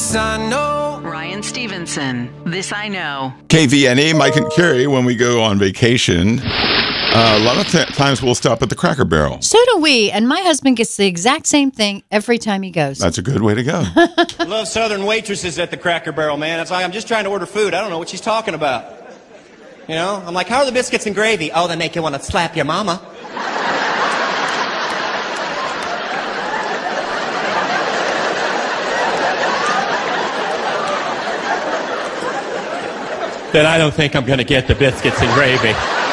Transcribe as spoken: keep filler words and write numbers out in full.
This I know. Ryan Stevenson, This I Know. K V N E, Mike and Carrie, when we go on vacation, uh, a lot of th- times we'll stop at the Cracker Barrel. So do we, and my husband gets the exact same thing every time he goes. That's a good way to go. I love Southern waitresses at the Cracker Barrel, man. It's like, I'm just trying to order food. I don't know what she's talking about. You know? I'm like, how are the biscuits and gravy? Oh, they make you want to slap your mama. Then I don't think I'm going to get the biscuits and gravy.